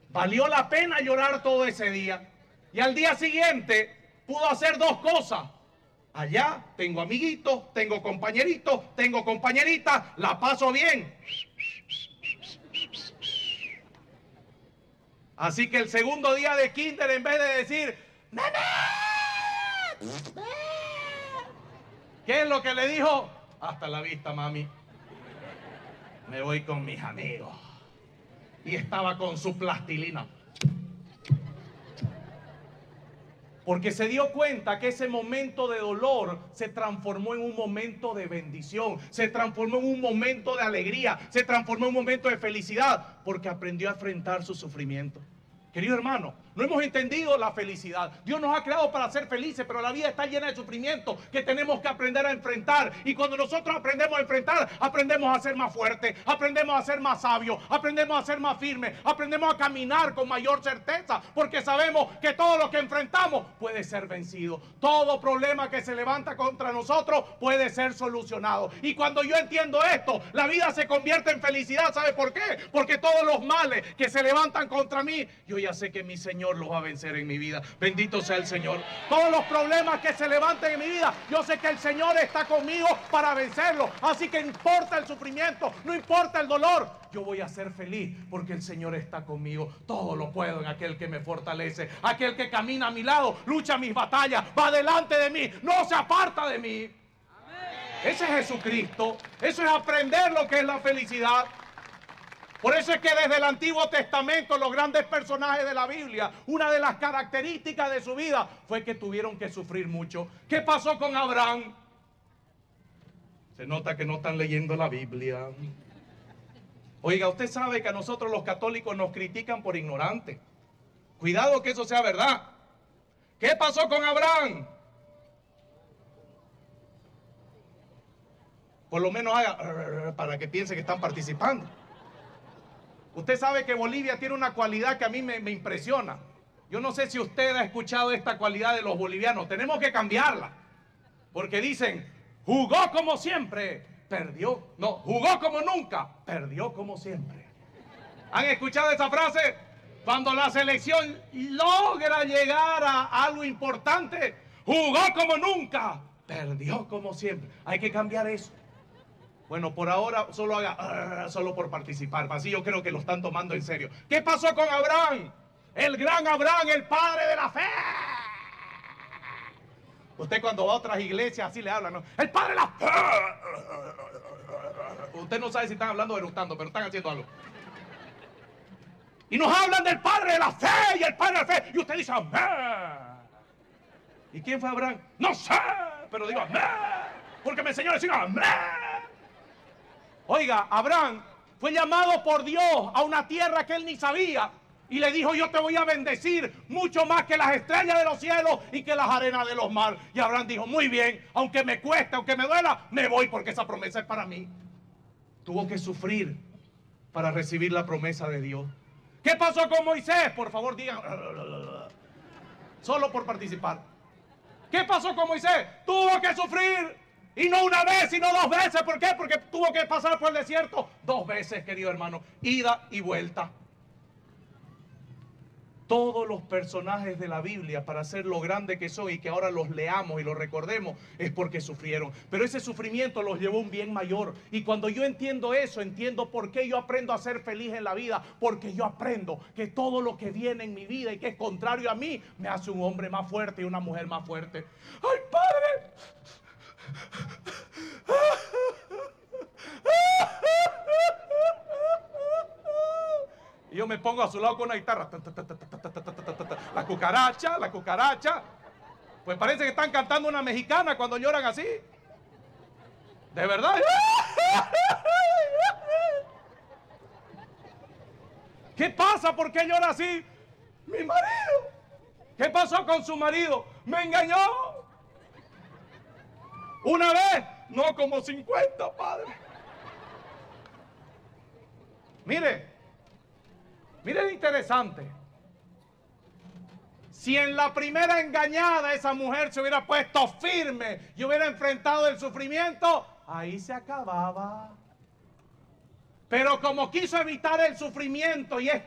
Valió la pena llorar todo ese día. Y al día siguiente pudo hacer dos cosas. Allá tengo amiguitos, tengo compañeritos, tengo compañeritas, la paso bien. Así que el segundo día de kinder, en vez de decir, ¡Mamá! ¿Qué es lo que le dijo? Hasta la vista, mami. Me voy con mis amigos. Y estaba con su plastilina. Porque se dio cuenta que ese momento de dolor se transformó en un momento de bendición, se transformó en un momento de alegría, se transformó en un momento de felicidad, porque aprendió a enfrentar su sufrimiento. Querido hermano, no hemos entendido la felicidad. Dios nos ha creado para ser felices, pero la vida está llena de sufrimiento que tenemos que aprender a enfrentar. Y cuando nosotros aprendemos a enfrentar, aprendemos a ser más fuertes, aprendemos a ser más sabios, aprendemos a ser más firmes, aprendemos a caminar con mayor certeza, porque sabemos que todo lo que enfrentamos puede ser vencido. Todo problema que se levanta contra nosotros puede ser solucionado. Y cuando yo entiendo esto, la vida se convierte en felicidad. ¿Sabe por qué? Porque todos los males que se levantan contra mí, yo ya sé que mi Señor los va a vencer en mi vida. Bendito sea el Señor. Todos los problemas que se levanten en mi vida, yo sé que el Señor está conmigo para vencerlos. Así que no importa el sufrimiento, no importa el dolor, yo voy a ser feliz porque el Señor está conmigo. Todo lo puedo en aquel que me fortalece, aquel que camina a mi lado, lucha mis batallas, va delante de mí, no se aparta de mí. Ese es Jesucristo. Eso es aprender lo que es la felicidad. Por eso es que desde el Antiguo Testamento los grandes personajes de la Biblia, una de las características de su vida fue que tuvieron que sufrir mucho. ¿Qué pasó con Abraham? Se nota que no están leyendo la Biblia. Oiga, usted sabe que a nosotros los católicos nos critican por ignorantes. Cuidado que eso sea verdad. ¿Qué pasó con Abraham? Por lo menos haga para que piense que están participando. Usted sabe que Bolivia tiene una cualidad que a mí me impresiona. Yo no sé si usted ha escuchado esta cualidad de los bolivianos. Tenemos que cambiarla. Porque dicen, jugó como siempre, perdió. No, jugó como nunca, perdió como siempre. ¿Han escuchado esa frase? Cuando la selección logra llegar a algo importante, jugó como nunca, perdió como siempre. Hay que cambiar eso. Bueno, por ahora solo haga solo por participar. Así yo creo que lo están tomando en serio. ¿Qué pasó con Abraham? El gran Abraham, el padre de la fe. Usted cuando va a otras iglesias así le hablan, ¿no? El padre de la fe. Usted no sabe si están hablando o eructando, pero están haciendo algo. Y nos hablan del padre de la fe y el padre de la fe. Y usted dice, amén. ¿Y quién fue Abraham? No sé, pero digo amén. Porque me enseñó a decir amén. Oiga, Abraham fue llamado por Dios a una tierra que él ni sabía. Y le dijo, yo te voy a bendecir mucho más que las estrellas de los cielos y que las arenas de los mares. Y Abraham dijo, muy bien, aunque me cueste, aunque me duela, me voy porque esa promesa es para mí. Tuvo que sufrir para recibir la promesa de Dios. ¿Qué pasó con Moisés? Por favor, digan. Solo por participar. ¿Qué pasó con Moisés? Tuvo que sufrir. Y no una vez, sino dos veces. ¿Por qué? Porque tuvo que pasar por el desierto dos veces, querido hermano. Ida y vuelta. Todos los personajes de la Biblia, para ser lo grande que son y que ahora los leamos y los recordemos, es porque sufrieron. Pero ese sufrimiento los llevó a un bien mayor. Y cuando yo entiendo eso, entiendo por qué yo aprendo a ser feliz en la vida. Porque yo aprendo que todo lo que viene en mi vida y que es contrario a mí, me hace un hombre más fuerte y una mujer más fuerte. ¡Ay, Padre! Y yo me pongo a su lado con una guitarra. La cucaracha, la cucaracha. Pues parece que están cantando una mexicana cuando lloran así. De verdad. ¿Qué pasa? ¿Por qué llora así? Mi marido. ¿Qué pasó con su marido? Me engañó. Una vez, no como 50, padre. Mire lo interesante. Si en la primera engañada esa mujer se hubiera puesto firme y hubiera enfrentado el sufrimiento, ahí se acababa. Pero como quiso evitar el sufrimiento y es